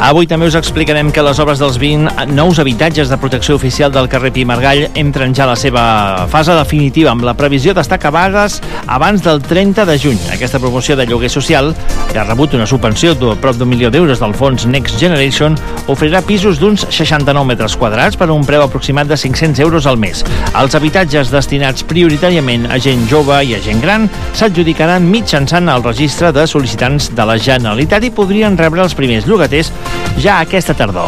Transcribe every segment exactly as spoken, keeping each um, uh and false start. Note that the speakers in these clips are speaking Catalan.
Avui també us explicarem que les obres dels vint nous habitatges de protecció oficial del carrer Pi i Margall entren ja a la seva fase definitiva, amb la previsió d'estar acabades abans del trenta de juny. Aquesta promoció de lloguer social, que ha rebut una subvenció de prop d'un milió d'euros del fons Next Generation, oferirà pisos d'uns seixanta-nou metres quadrats per un preu aproximat de cinc-cents euros al mes. Els habitatges destinats prioritàriament a gent jove i a gent gran s'adjudicaran mitjançant el registre de sol·licitants de la Generalitat i podrien rebre els primers llogaters ja aquesta tardor.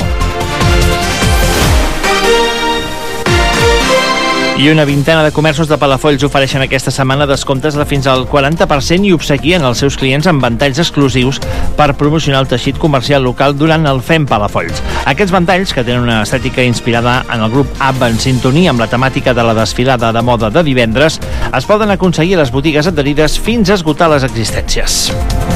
I una vintena de comerços de Palafolls ofereixen aquesta setmana descomptes de fins al quaranta per cent i obsequien els seus clients amb ventalls exclusius per promocionar el teixit comercial local durant el Fem Palafolls. Aquests ventalls, que tenen una estètica inspirada en el grup ABBA en sintonia amb la temàtica de la desfilada de moda de divendres, es poden aconseguir a les botigues adherides fins a esgotar les existències.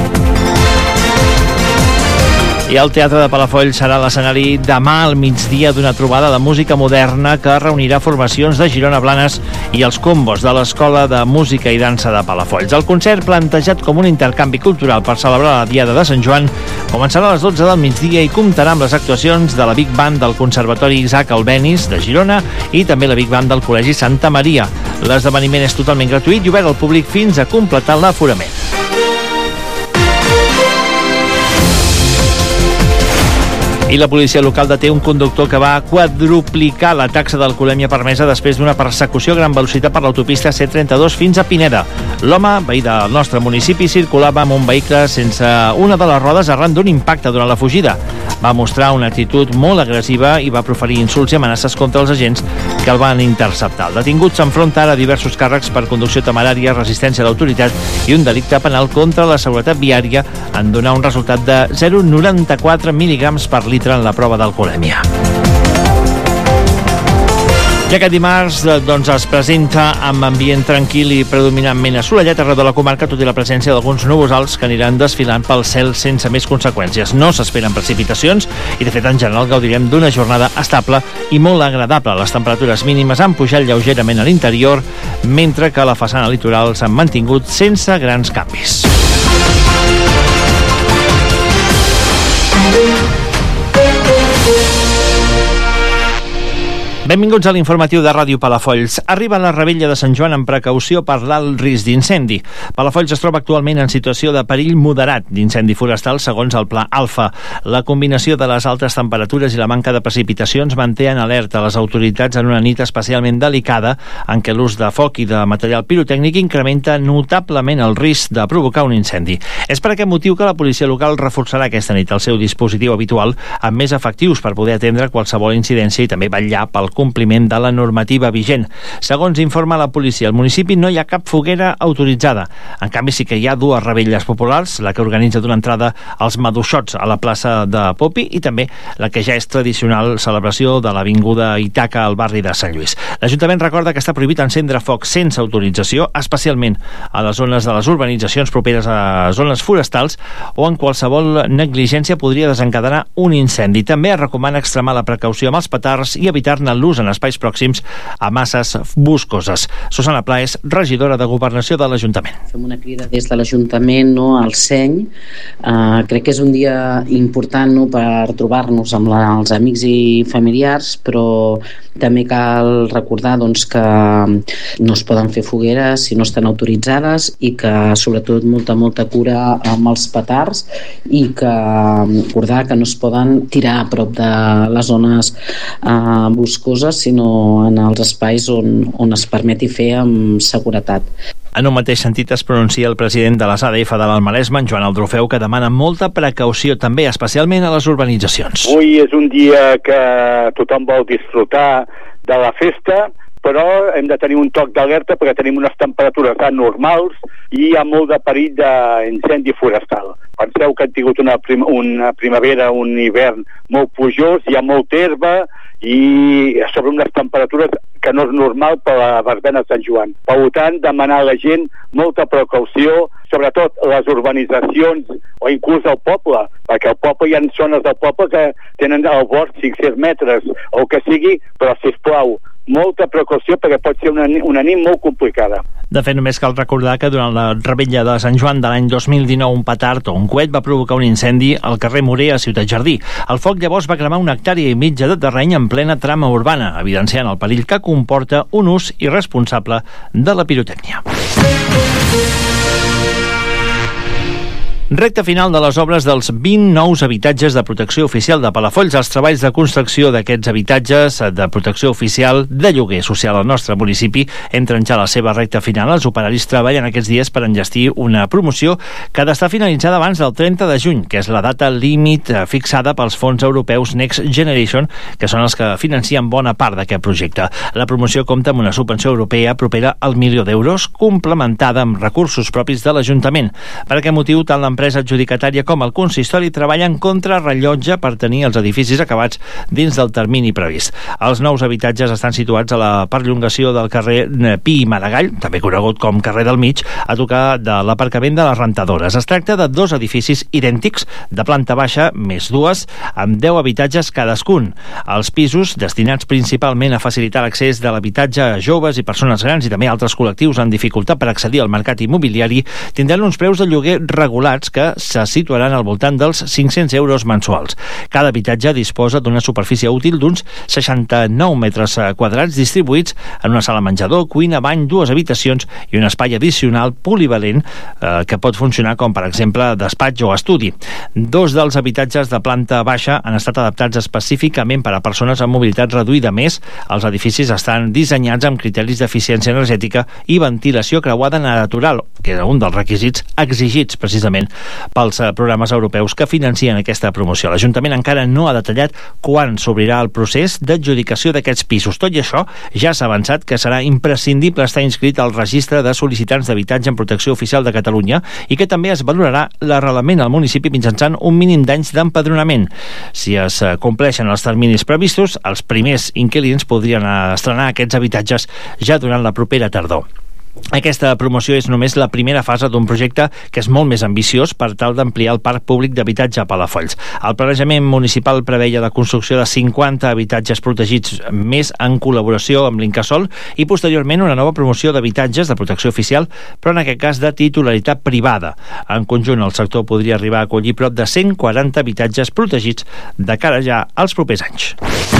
I el Teatre de Palafolls serà l'escenari demà al migdia d'una trobada de música moderna que reunirà formacions de Girona Blanes i els combos de l'Escola de Música i Dansa de Palafolls. El concert, plantejat com un intercanvi cultural per celebrar la Diada de Sant Joan, començarà a les dotze del migdia i comptarà amb les actuacions de la Big Band del Conservatori Isaac Albéniz de Girona i també la Big Band del Col·legi Santa Maria. L'esdeveniment és totalment gratuït i obert al públic fins a completar l'aforament. I la policia local deté un conductor que va quadruplicar la taxa d'alcoholèmia permesa després d'una persecució a gran velocitat per l'autopista C trenta-dos fins a Pineda. L'home, veí del nostre municipi, circulava amb un vehicle sense una de les rodes arran d'un impacte durant la fugida. Va mostrar una actitud molt agressiva i va proferir insults i amenaces contra els agents que el van interceptar. El detingut s'enfronta ara a diversos càrrecs per conducció temerària, resistència a l'autoritat i un delicte penal contra la seguretat viària en donar un resultat de zero coma noranta-quatre mil·ligrams per litre en la prova d'alcoholèmia. I aquest dimarts doncs, es presenta amb ambient tranquil i predominantment assolellat arreu de la comarca, tot i la presència d'alguns núvols alts que aniran desfilant pel cel sense més conseqüències. No s'esperen precipitacions i, de fet, en general gaudirem d'una jornada estable i molt agradable. Les temperatures mínimes han pujat lleugerament a l'interior, mentre que a la façana litoral s'han mantingut sense grans canvis. Benvinguts a l'informatiu de Ràdio Palafolls. Arriba la Revetlla de Sant Joan amb precaució per l'alt risc d'incendi. Palafolls es troba actualment en situació de perill moderat d'incendi forestal segons el Pla Alfa. La combinació de les altes temperatures i la manca de precipitacions manté en alerta les autoritats en una nit especialment delicada en què l'ús de foc i de material pirotècnic incrementa notablement el risc de provocar un incendi. És per aquest motiu que la policia local reforçarà aquesta nit el seu dispositiu habitual amb més efectius per poder atendre qualsevol incidència i també vetllar pel compliment de la normativa vigent. Segons informa la policia, al municipi no hi ha cap foguera autoritzada. En canvi, sí que hi ha dues revetlles populars, la que organitza d'una entrada als maduixots a la plaça de Popi i també la que ja és tradicional celebració de l'Avinguda Itaca al barri de Sant Lluís. L'Ajuntament recorda que està prohibit encendre foc sense autorització, especialment a les zones de les urbanitzacions properes a zones forestals o en qualsevol negligència podria desencadenar un incendi. També es recomana extremar la precaució amb els petards i evitar-ne l'ús en espais pròxims a masses boscoses. Susana Pla és regidora de Governació de l'Ajuntament. Fem una crida des de l'Ajuntament, no, al seny. Uh, crec que és un dia important, no, per trobar-nos amb la, els amics i familiars, però també cal recordar, doncs, que no es poden fer fogueres si no estan autoritzades i que sobretot molta, molta cura amb els petards i que recordar que no es poden tirar a prop de les zones uh, boscoses, sinó en els espais on, on es permeti fer amb seguretat. En un mateix sentit es pronuncia el president de l'A D F de l'Almaresme, en Joan Aldrufeu, que demana molta precaució també, especialment a les urbanitzacions. Avui és un dia que tothom vol disfrutar de la festa, però hem de tenir un toc d'alerta perquè tenim unes temperatures anormals i hi ha molt de perill d'incendi forestal. Penseu que hem tingut una, prim una primavera, un hivern molt plujós, hi ha molta herba i sobre unes temperatures que no és normal per la verbena de Sant Joan. Per tant, demanar a la gent molta precaució, sobretot les urbanitzacions o inclús el poble, perquè al poble hi ha zones del poble que tenen al bord cinc-cents metres o que sigui, però sisplau, molta precaució perquè pot ser una, una nit molt complicada. De fet, només cal recordar que durant la revetlla de Sant Joan de l'any dos mil dinou un petard o un coet va provocar un incendi al carrer Morer a Ciutat Jardí. El foc llavors va cremar una hectàrea i mitja de terreny en plena trama urbana, evidenciant el perill que comporta un ús irresponsable de la pirotècnia. Recte final de les obres dels vint nous habitatges de protecció oficial de Palafolls. Els treballs de construcció d'aquests habitatges de protecció oficial de lloguer social al nostre municipi entren ja a la seva recta final. Els operaris treballen aquests dies per enllestir una promoció que ha d'estar finalitzada abans del trenta de juny, que és la data límit fixada pels fons europeus Next Generation, que són els que financien bona part d'aquest projecte. La promoció compta amb una subvenció europea propera al milió d'euros, complementada amb recursos propis de l'Ajuntament. Per aquest motiu, tant l'empresa l'empresa adjudicatària com el consistori treballen contra rellotge per tenir els edificis acabats dins del termini previst. Els nous habitatges estan situats a la perllongació del carrer Pi i Maragall, també conegut com carrer del Mig, a tocar de l'aparcament de les rentadores. Es tracta de dos edificis idèntics, de planta baixa més dues, amb deu habitatges cadascun. Els pisos, destinats principalment a facilitar l'accés de l'habitatge a joves i persones grans i també altres col·lectius amb dificultat per accedir al mercat immobiliari, tindran uns preus de lloguer regulats que se situaran al voltant dels cinc-cents euros mensuals. Cada habitatge disposa d'una superfície útil d'uns seixanta-nou metres quadrats distribuïts en una sala menjador, cuina, bany, dues habitacions i un espai addicional polivalent eh, que pot funcionar com, per exemple, despatx o estudi. Dos dels habitatges de planta baixa han estat adaptats específicament per a persones amb mobilitat reduïda. Més, els edificis estan dissenyats amb criteris d'eficiència energètica i ventilació creuada natural, que era un dels requisits exigits precisament pels programes europeus que financien aquesta promoció. L'Ajuntament encara no ha detallat quan s'obrirà el procés d'adjudicació d'aquests pisos. Tot i això, ja s'ha avançat que serà imprescindible estar inscrit al registre de sol·licitants d'habitatge en protecció oficial de Catalunya i que també es valorarà l'arrelament al municipi mitjançant un mínim d'anys d'empadronament. Si es compleixen els terminis previstos, els primers inquilins podrien estrenar aquests habitatges ja durant la propera tardor. Aquesta promoció és només la primera fase d'un projecte que és molt més ambiciós per tal d'ampliar el parc públic d'habitatge a Palafolls. El planejament municipal preveia la construcció de cinquanta habitatges protegits més en col·laboració amb l'Incasòl i posteriorment una nova promoció d'habitatges de protecció oficial, però en aquest cas de titularitat privada. En conjunt, el sector podria arribar a acollir prop de cent quaranta habitatges protegits de cara ja als propers anys.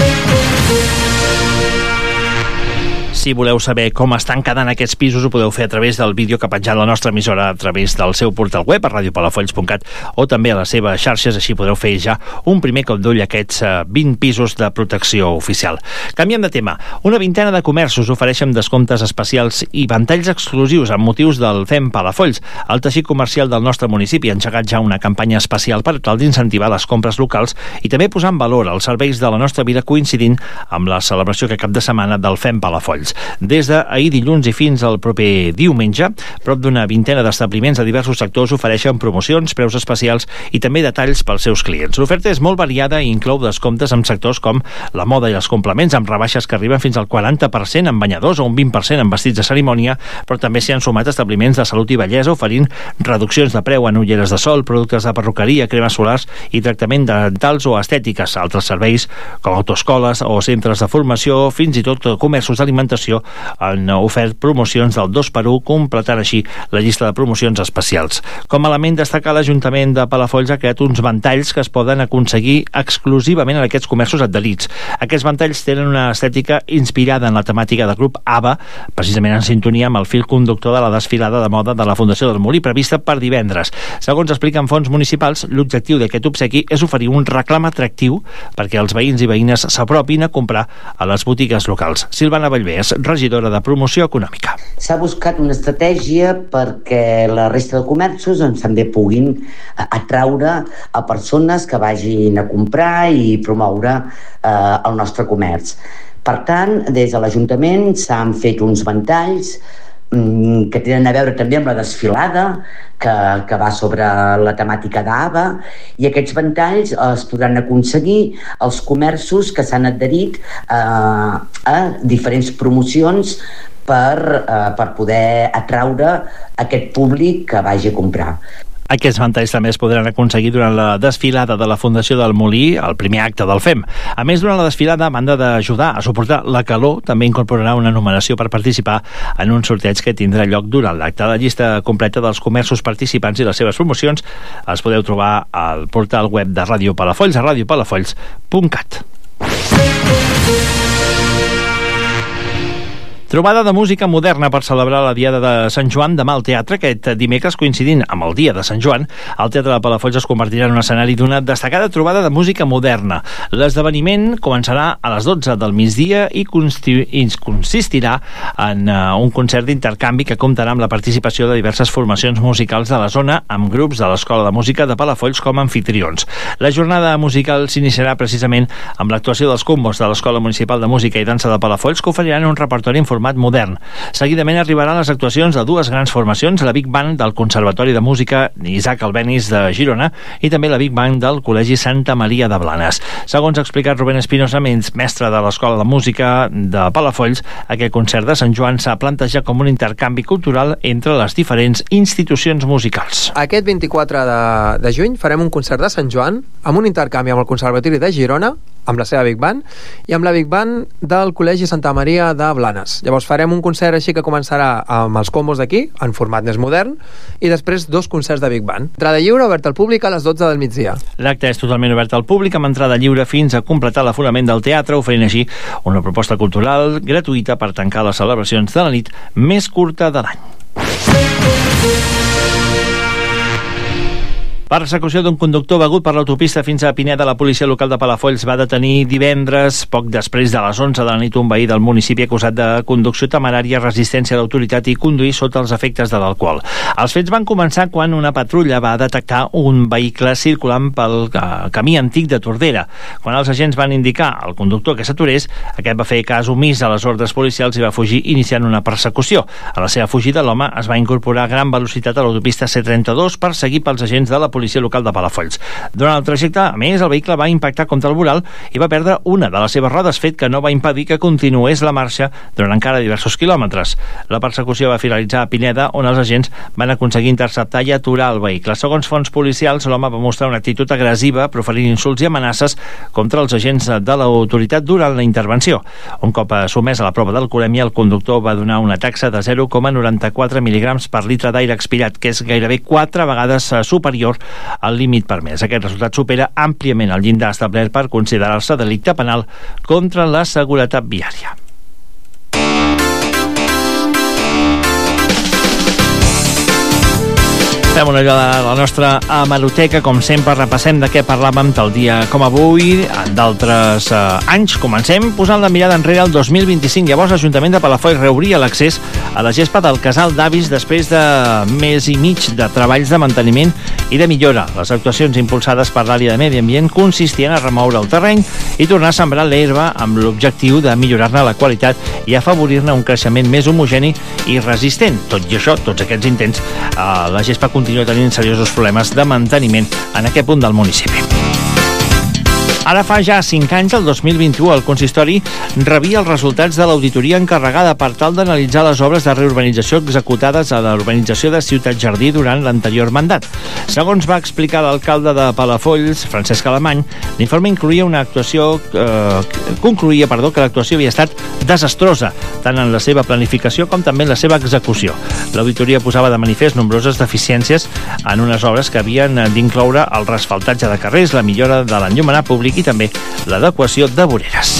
Si voleu saber com estan quedant aquests pisos, ho podeu fer a través del vídeo que ha penjat la nostra emissora a través del seu portal web, a radio palafolls punt cat, o també a les seves xarxes, així podreu fer ja un primer cop d'ull a aquests vint pisos de protecció oficial. Canviem de tema. Una vintena de comerços ofereixen descomptes especials i ventalls exclusius amb motius del Fem Palafolls. El teixit comercial del nostre municipi ha engegat ja una campanya especial per tal d'incentivar les compres locals i també posar en valor els serveis de la nostra vila coincidint amb la celebració que cap de setmana del Fem Palafolls. Des d'ahir dilluns i fins al proper diumenge, prop d'una vintena d'establiments de diversos sectors ofereixen promocions, preus especials i també detalls pels seus clients. L'oferta és molt variada i inclou descomptes en sectors com la moda i els complements, amb rebaixes que arriben fins al quaranta per cent en banyadors o un vint per cent en vestits de cerimònia, però també s'hi han sumat establiments de salut i bellesa oferint reduccions de preu en ulleres de sol, productes de perruqueria, cremes solars i tractament dentals o estètiques. Altres serveis com autoescoles o centres de formació, fins i tot comerços d'alimentació han ofert promocions del dos per u, completant així la llista de promocions especials. Com a element destacar, l'Ajuntament de Palafolls ha creat uns ventalls que es poden aconseguir exclusivament en aquests comerços adherits. Aquests ventalls tenen una estètica inspirada en la temàtica del grup ABBA, precisament en sintonia amb el fil conductor de la desfilada de moda de la Fundació del Molí prevista per divendres. Segons expliquen fons municipals, l'objectiu d'aquest obsequi és oferir un reclam atractiu perquè els veïns i veïnes s'apropin a comprar a les botigues locals. Silvana Bellver, regidora de Promoció Econòmica. S'ha buscat una estratègia perquè la resta de comerços doncs, també puguin atraure a persones que vagin a comprar i promoure eh, el nostre comerç. Per tant, des de l'Ajuntament s'han fet uns ventalls que tenen a veure també amb la desfilada que, que va sobre la temàtica d'ABBA, i aquests ventalls es podran aconseguir als comerços que s'han adherit eh, a diferents promocions per, eh, per poder atraure aquest públic que vagi a comprar. Aquests ventalls també es podran aconseguir durant la desfilada de la Fundació del Molí, el primer acte del F E M. A més, durant la desfilada, a banda d'ajudar a suportar la calor, també incorporarà una numeració per participar en un sorteig que tindrà lloc durant l'acte. La llista completa dels comerços participants i les seves promocions els podeu trobar al portal web de Ràdio Palafolls a radio palafolls punt cat. Trobada de música moderna per celebrar la Diada de Sant Joan demà al teatre. Aquest dimecres, coincidint amb el dia de Sant Joan, el Teatre de Palafolls es convertirà en un escenari d'una destacada trobada de música moderna. L'esdeveniment començarà a les dotze del migdia i consistirà en uh, un concert d'intercanvi que comptarà amb la participació de diverses formacions musicals de la zona, amb grups de l'Escola de Música de Palafolls com a anfitrions. La jornada musical s'iniciarà precisament amb l'actuació dels combos de l'Escola Municipal de Música i Dansa de Palafolls, que oferiran un repertori en format modern. Seguidament arribaran les actuacions de dues grans formacions, la Big Band del Conservatori de Música Isaac Albéniz de Girona i també la Big Band del Col·legi Santa Maria de Blanes. Segons ha explicat Rubén Espinosa, mestre de l'Escola de Música de Palafolls, aquest concert de Sant Joan s'ha plantejat com un intercanvi cultural entre les diferents institucions musicals. Aquest vint-i-quatre de, de juny farem un concert de Sant Joan amb un intercanvi amb el Conservatori de Girona, amb la seva Big Band, i amb la Big Band del Col·legi Santa Maria de Blanes. Llavors farem un concert així que començarà amb els combos d'aquí, en format més modern, i després dos concerts de Big Band. Entrada lliure, obert al públic a les dotze del migdia. L'acte és totalment obert al públic, amb entrada lliure fins a completar l'aforament del teatre, oferint així una proposta cultural gratuïta per tancar les celebracions de la nit més curta de l'any. Per persecució d'un conductor begut per l'autopista fins a Pineda, la policia local de Palafolls va detenir divendres, poc després de les onze de la nit, un veí del municipi acusat de conducció temerària, resistència a l'autoritat i conduir sota els efectes de l'alcohol. Els fets van començar quan una patrulla va detectar un vehicle circulant pel camí antic de Tordera. Quan els agents van indicar al conductor que s'aturés, aquest va fer cas omís a les ordres policials i va fugir, iniciant una persecució. A la seva fugida, l'home es va incorporar a gran velocitat a l'autopista C trenta-dos per seguir pels agents de la policia policia local de Palafolls. Durant el trajecte, a més, el vehicle va impactar contra el voral i va perdre una de les seves rodes, fet que no va impedir que continués la marxa durant encara diversos quilòmetres. La persecució va finalitzar a Pineda, on els agents van aconseguir interceptar i aturar el vehicle. Segons fonts policials, l'home va mostrar una actitud agressiva, proferint insults i amenaces contra els agents de l'autoritat durant la intervenció. Un cop sotmès a la prova d'alcoholèmia, el conductor va donar una taxa de zero coma noranta-quatre mil·ligrams per litre d'aire expirat, que és gairebé quatre vegades superior al límit permès. Aquest resultat supera àmpliament el llindar establert per considerar-se delicte penal contra la seguretat viària. Fem una allò de la nostra hemeroteca, com sempre repassem de què parlàvem tal dia com avui, en d'altres eh, anys. Comencem posant la mirada enrere al dos mil vint-i-cinc. Llavors l'Ajuntament de Palafolls reobria l'accés a la gespa del casal d'avis després de mes i mig de treballs de manteniment i de millora. Les actuacions impulsades per l'àrea de Medi Ambient consistien a remoure el terreny i tornar a sembrar l'herba amb l'objectiu de millorar-ne la qualitat i afavorir-ne un creixement més homogeni i resistent. Tot i això, tots aquests intents, eh, la gespa continua tenint seriosos problemes de manteniment en aquest punt del municipi. Ara fa ja cinc anys, el dos mil vint-i-u, el consistori rebia els resultats de l'auditoria encarregada per tal d'analitzar les obres de reurbanització executades a l'urbanització de Ciutat Jardí durant l'anterior mandat. Segons va explicar l'alcalde de Palafolls, Francesc Alemany, l'informe incloïa una actuació eh, concloïa perdó, que l'actuació havia estat desastrosa, tant en la seva planificació com també en la seva execució. L'auditoria posava de manifest nombroses deficiències en unes obres que havien d'incloure el resfaltatge de carrers, la millora de l'enllumenat públic i també l'adequació de voreres.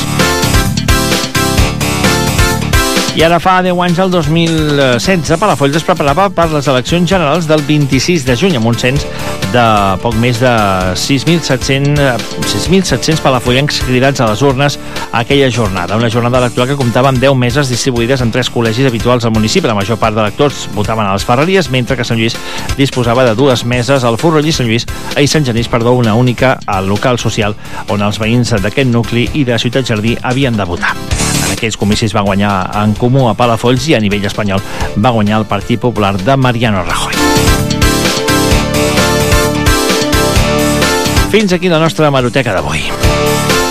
I ara fa deu anys, el dos mil setze, Palafolls es preparava per les eleccions generals del vint-i-sis de juny, amb un cens de poc més de sis mil set-cents palafollencs cridats a les urnes a aquella jornada. Una jornada electoral que comptava amb deu meses distribuïdes en tres col·legis habituals al municipi. La major part d'electors votaven a les Ferreries, mentre que Sant Lluís disposava de dues meses al Forroll i Sant Lluís i Sant Genís, perdó, una única al local social, on els veïns d'aquest nucli i de Ciutat Jardí havien de votar. En aquells comicis va guanyar en Comú a Palafolls i a nivell espanyol va guanyar el Partit Popular de Mariano Rajoy. Fins aquí la nostra hemeroteca d'avui.